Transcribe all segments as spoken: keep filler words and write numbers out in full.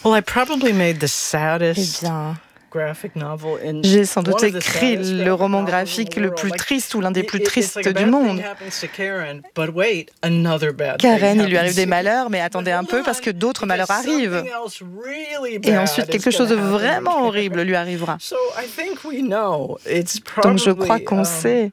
Well, I probably made the Eh saddest bien, graphic novel in j'ai sans doute one of the écrit saddest le graphic roman novels in the graphique le world. plus Like, triste ou l'un des it- plus it- it's tristes like a du bad monde. thing happens to Karen, but wait, another bad thing Karen, il lui arrive happens des to- malheurs, mais But attendez un hold peu parce que on, d'autres because malheurs arrivent. something else really Et bad ensuite, is quelque chose de gonna happen to vraiment Karen. horrible lui arrivera. So I think we know. It's Donc je crois probably, qu'on um, sait.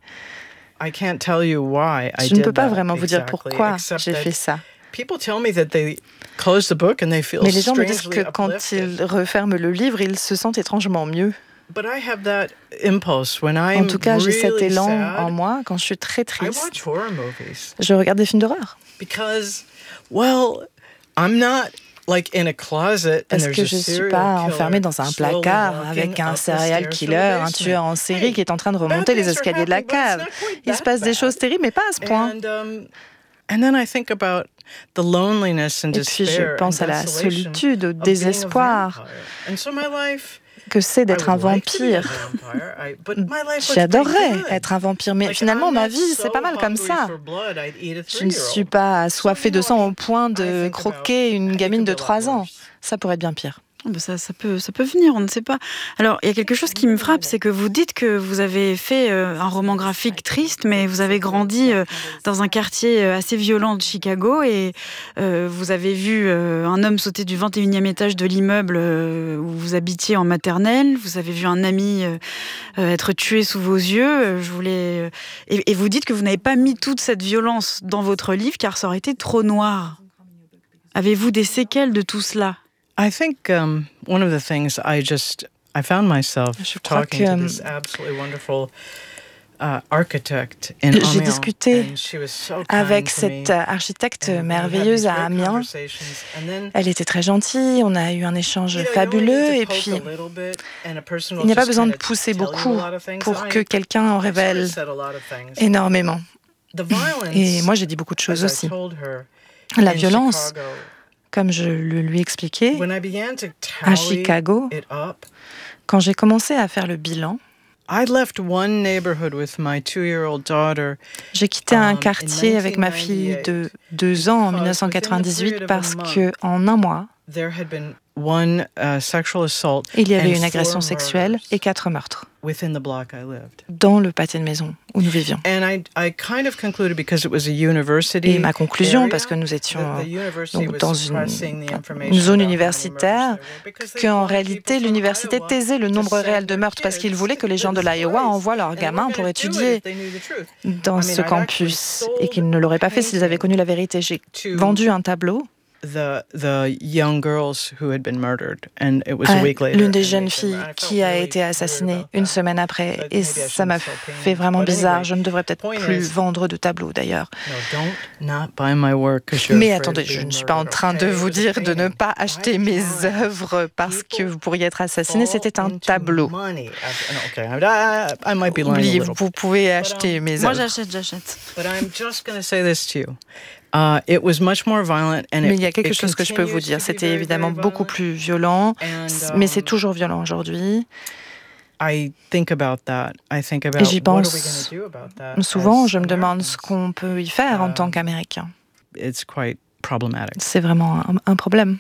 I can't tell you why I Je ne peux did pas that vraiment vous dire exactly, pourquoi except j'ai that fait ça. people tell me that they close the book and they feel Mais les gens me disent strangely que quand uplifted. ils referment le livre, ils se sentent étrangement mieux. But I have that impulse when En I'm tout cas, j'ai cet really élan sad. en moi quand je suis très I triste. watch horror movies Je regarde des films d'horreur because, well, I'm not like in a closet and parce there's que a je ne suis serial pas killer enfermée dans un slowly placard walking avec un up the serial stairs to the killer, un basement. tueur en série Hey, qui est en train de bad remonter les things are escaliers de la happening, but it's cave. not quite Il se that passe des bad. choses terribles, mais pas à ce point. And, um, and then I think about the loneliness and Et puis je despair pense and à la desolation solitude, au of being a désespoir vampire. And so my life, que c'est I d'être un would like to be a vampire. vampire, I- but my life looks J'adorerais pretty good. être un vampire, mais Like, finalement I'm ma not vie, so c'est pas mal comme hungry ça. for blood, I'd eat a Je ne suis three-year-old. pas assoiffée de sang au point I de think croquer about- une it gamine could de be a lot trois ans. worse. Ça pourrait être bien pire. Ah bah ça, ça, peut, ça peut venir, on ne sait pas. Alors, il y a quelque chose qui me frappe, c'est que vous dites que vous avez fait euh, un roman graphique triste, mais vous avez grandi euh, dans un quartier euh, assez violent de Chicago et euh, vous avez vu euh, un homme sauter du vingt et unième étage de l'immeuble euh, où vous habitiez en maternelle, vous avez vu un ami euh, euh, être tué sous vos yeux. Euh, je voulais, euh, et, et vous dites que vous n'avez pas mis toute cette violence dans votre livre car ça aurait été trop noir. Avez-vous des séquelles de tout cela ? I think um, one of the things I just I found myself Je crois talking que, to this absolutely wonderful uh, architect in J'ai Amiens, discuté and she was so kind avec to cette me, architecte and we had merveilleuse these à great Amiens. conversations, and then, Elle était très gentille, on a eu un échange you know, you only fabuleux need to et poke puis a little bit, and a person will il n'y a pas just besoin de kinda pousser tell you beaucoup a lot of things. pour And que I- quelqu'un en I sort of révèle said a lot of things. énormément. The violence, Et moi j'ai dit beaucoup de choses as I aussi. told her, La in violence, Chicago, comme je le lui expliquais, when I began to à tally Chicago, it up, quand j'ai commencé à faire le bilan, I left one neighborhood with my two-year-old daughter. j'ai quitté un Um, quartier in avec ma fille de nineteen ninety-eight, deux ans en because mille neuf cent within the quatre-vingt-dix-huit period of a parce month, que en un mois, There had been one uh, sexual assault il y avait and une four agression sexuelle murders et quatre meurtres within the block I lived. dans le pâté de maison où nous vivions. And I, I kind of concluded because it was a university Et ma conclusion, area, parce que nous étions that the university donc was dans suppressing the une, information une zone about how many universitaire, murders there were, because they qu'en wanted réalité people from l'université Iowa taisait le to nombre send réel de their meurtres parce qu'ils kids voulaient que les gens de to this l'Iowa place. envoient leurs And they gamins were pour gonna do it étudier if they knew the truth. dans I mean, ce I'd actually campus sold et qu'ils ne l'auraient pas fait s'ils avaient connu la vérité. J'ai to vendu un tableau the the young girls who had been murdered, and it was à a week later. l'une des and jeunes they said, filles I felt qui a really été weird assassinée about une that. semaine après. But Et maybe I ça m'a shouldn't sell paintings. fait vraiment But bizarre. anyway, Je ne devrais peut-être point plus is- vendre de tableaux d'ailleurs. No, don't not buy my work 'cause you're Mais afraid attendez, of je being ne suis pas en murdered, train de okay? vous It was a dire de ne painting. pas acheter Five mes times œuvres parce que people vous pourriez être assassiné. fall C'était un into tableau. money after- no, okay, I, I- I might be lying a Oubliez, little, vous pouvez But, acheter um, mes Moi, œuvres. j'achète, j'achète. but I'm just going to say this to you. Uh, it was much more violent, and Mais it, il y a quelque it chose que je peux vous continues dire. to be C'était very, évidemment very beaucoup violent. plus violent, And, mais c'est um, toujours violent aujourd'hui. I think about that. I think about Et j'y what are we pense going to do about that souvent. as Je me demande Americans? ce qu'on peut y faire en tant Um, qu'Américain. It's quite problematic. C'est vraiment un, un problème.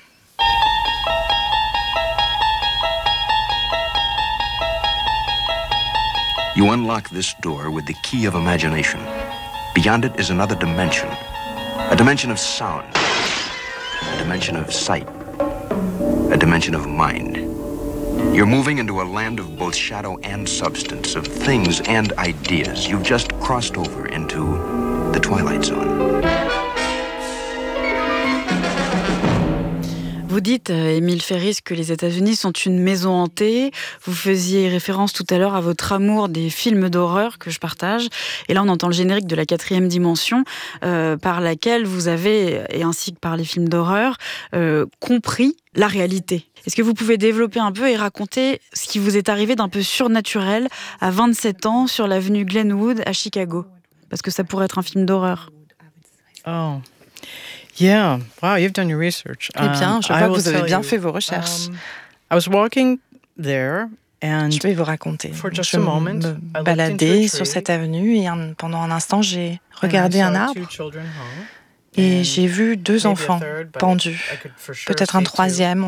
You unlock this door with the key of imagination. Beyond it is another dimension. A dimension of sound. A dimension of sight. A dimension of mind. You're moving into a land of both shadow and substance, of things and ideas. You've just crossed over into the Twilight Zone. Vous dites, euh, Émile Ferris, que les États-Unis sont une maison hantée. Vous faisiez référence tout à l'heure à votre amour des films d'horreur que je partage. Et là, on entend le générique de la quatrième dimension, euh, par laquelle vous avez, et ainsi que par les films d'horreur, euh, compris la réalité. Est-ce que vous pouvez développer un peu et raconter ce qui vous est arrivé d'un peu surnaturel à vingt-sept ans sur l'avenue Glenwood à Chicago ? Parce que ça pourrait être un film d'horreur. Oh. Yeah. Wow, you've done your research. Eh bien, Um, je I vois que will vous avez tell bien you, fait vos recherches. um, I was walking there and Je vais vous raconter. for just Je a moment, me I looked into a baladais tree sur cette avenue et un- pendant un instant, j'ai regardé and I un saw arbre two children home, et and j'ai vu deux maybe a enfants third, but pendus. I could for sure Peut-être un see two. troisième.